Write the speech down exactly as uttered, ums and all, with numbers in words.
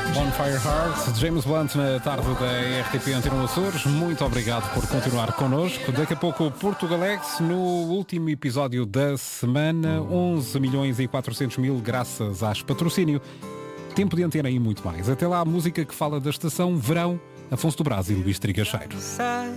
Bonfire Heart, James Blunt na tarde da R T P Antena Açores. Muito obrigado por continuar connosco. Daqui a pouco Portugalex, no último episódio da semana, onze milhões e quatrocentos mil graças às patrocínio. Tempo de antena e muito mais. Até lá a música que fala da estação Verão, Afonso do Brás e Luís Trigacheiro.